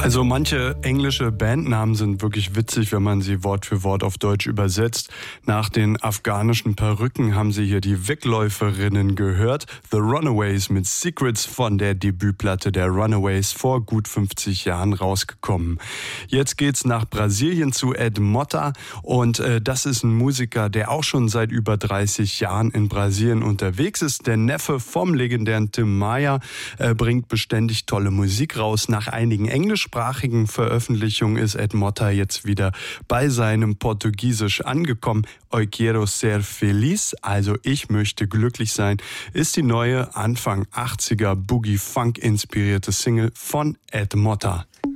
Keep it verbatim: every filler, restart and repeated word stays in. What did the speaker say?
Also manche englische Bandnamen sind wirklich witzig, wenn man sie Wort für Wort auf Deutsch übersetzt. Nach den afghanischen Perücken haben Sie hier die Wegläuferinnen gehört. The Runaways mit Secrets von der Debütplatte der Runaways vor gut fünfzig Jahren rausgekommen. Jetzt geht's nach Brasilien zu Ed Motta und äh, das ist ein Musiker, der auch schon seit über dreißig Jahren in Brasilien unterwegs ist. Der Neffe vom legendären Tim Maia äh, bringt beständig tolle Musik raus. Nach einigen englischsprachigen Veröffentlichungen ist Ed Motta jetzt wieder bei seinem Portugiesisch angekommen. Eu quero ser feliz, also ich möchte glücklich sein, ist die neue Anfang achtziger Boogie-Funk inspirierte Single von Ed Motta.